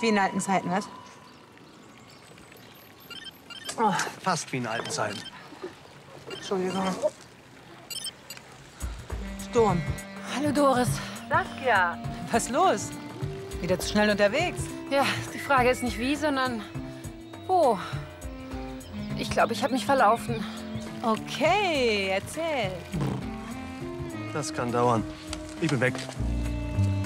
Wie in alten Zeiten, was? Oh, Fast wie in alten Zeiten. Entschuldigung. Sturm. Hallo, Doris. Saskia. Was los? Wieder zu schnell unterwegs? Ja, die Frage ist nicht wie, sondern wo. Ich glaube, ich habe mich verlaufen. Okay, erzähl. Das kann dauern. Ich bin weg.